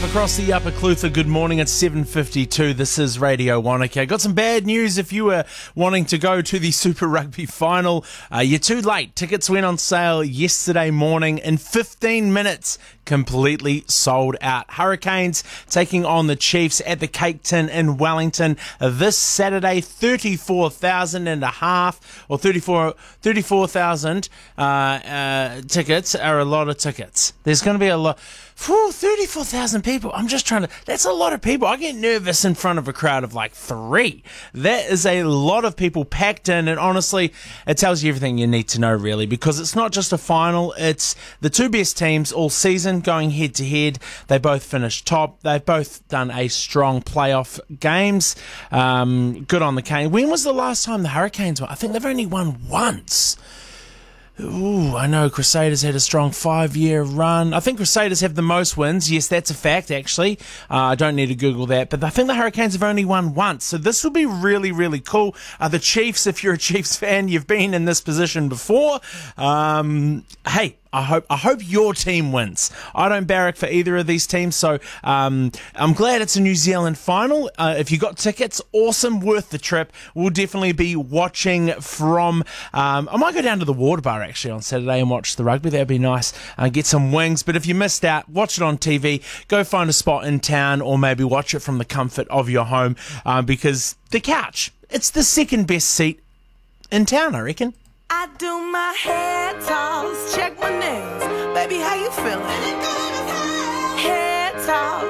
Across the Upper Clutha, good morning. It's 7:52. This is Radio Wanaka. Got some bad news if you were wanting to go to the Super Rugby final. You're too late. Tickets went on sale yesterday morning. In 15 minutes, completely sold out. Hurricanes taking on the Chiefs at the Cake Tin in Wellington this Saturday. 34,000 tickets are a lot of tickets. There's going to be a lot. 34,000 people. That's a lot of people. I get nervous in front of a crowd of like 3. That is a lot of people packed in, and honestly, it tells you everything you need to know, really, because it's not just a final. It's the two best teams all season going head to head. They both finished top. They've both done a strong playoff games. Good on the Cane. When was the last time the Hurricanes won? I think they've only won once. Ooh, I know Crusaders had a strong 5-year run. I think Crusaders have the most wins. Yes, that's a fact, actually. I don't need to Google that. But I think the Hurricanes have only won once. So this will be really, really cool. The Chiefs, if you're a Chiefs fan, you've been in this position before. Hey, I hope your team wins. I don't barrack for either of these teams, so I'm glad it's a New Zealand final. If you got tickets, awesome, worth the trip. We'll definitely be watching from... I might go down to the Water Bar, actually, on Saturday and watch the rugby. That'd be nice. Get some wings. But if you missed out, watch it on TV. Go find a spot in town, or maybe watch it from the comfort of your home, because the couch, it's the second best seat in town, I reckon. I do my hair toss, check my nails. Baby, how you feeling? Hair toss.